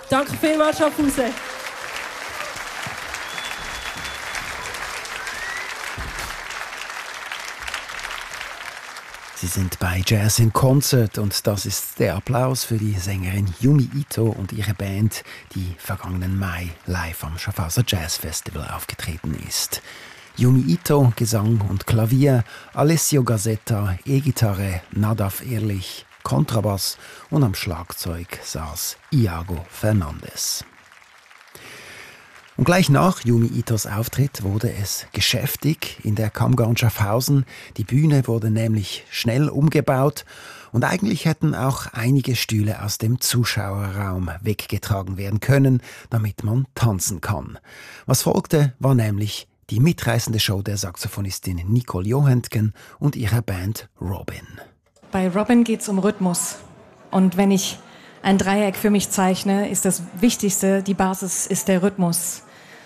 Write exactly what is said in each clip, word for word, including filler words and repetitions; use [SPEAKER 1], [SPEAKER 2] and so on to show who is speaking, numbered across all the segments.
[SPEAKER 1] Danke vielmals, Schaffhausen.
[SPEAKER 2] Sie sind bei Jazz in Concert und das ist der Applaus für die Sängerin Yumi Ito und ihre Band, die vergangenen Mai live am Schaffhauser Jazz Festival aufgetreten ist. Yumi Ito, Gesang und Klavier, Alessio Gazzetta, E-Gitarre, Nadav Ehrlich, Kontrabass und am Schlagzeug saß Iago Fernandes. Und gleich nach Yumi Itos Auftritt wurde es geschäftig in der Kammgarn Schaffhausen. Die Bühne wurde nämlich schnell umgebaut und eigentlich hätten auch einige Stühle aus dem Zuschauerraum weggetragen werden können, damit man tanzen kann. Was folgte, war nämlich die mitreißende Show der Saxophonistin Nicole Johentgen und ihrer Band Robin.
[SPEAKER 3] Bei Robin geht es um Rhythmus. Und wenn ich ein Dreieck für mich zeichne, ist das Wichtigste, die Basis ist der Rhythmus.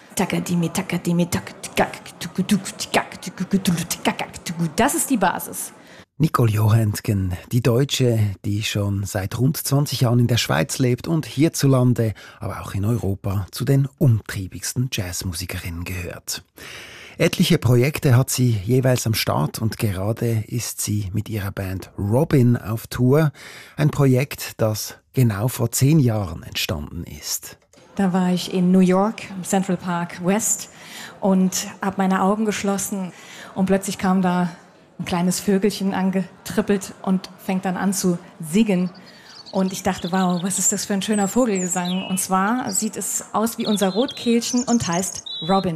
[SPEAKER 3] Das ist die Basis.
[SPEAKER 2] Nicole Johentgen, die Deutsche, die schon seit rund zwanzig Jahren in der Schweiz lebt und hierzulande, aber auch in Europa, zu den umtriebigsten Jazzmusikerinnen gehört. Etliche Projekte hat sie jeweils am Start und gerade ist sie mit ihrer Band Robin auf Tour. Ein Projekt, das genau vor zehn Jahren entstanden ist.
[SPEAKER 3] Da war ich in New York, im Central Park West und habe meine Augen geschlossen und plötzlich kam da ein kleines Vögelchen angetrippelt und fängt dann an zu singen. Und ich dachte, wow, was ist das für ein schöner Vogelgesang? Und zwar sieht es aus wie unser Rotkehlchen und heißt Robin.